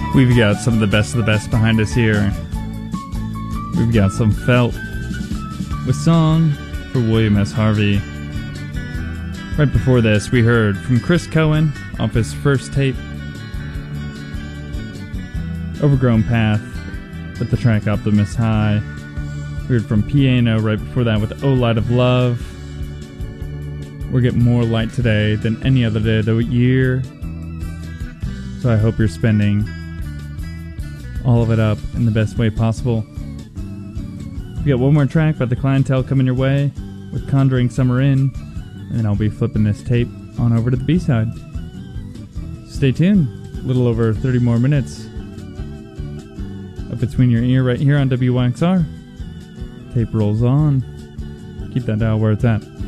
We've got some of the best behind us here. We've got some Felt with Song for William S. Harvey. Right before this, we heard from Chris Cohen off his first tape, Overgrown Path, with the track Optimus High. We heard from Piano right before that with Oh Light of Love. We're getting more light today than any other day of the year, so I hope you're spending all of it up in the best way possible. We got one more track by The Clientele coming your way with Conjuring Summer In, and then I'll be flipping this tape on over to the B-side. Stay tuned. A little over 30 more minutes up between your ear right here on WYXR. Tape rolls on. Keep that dial where it's at.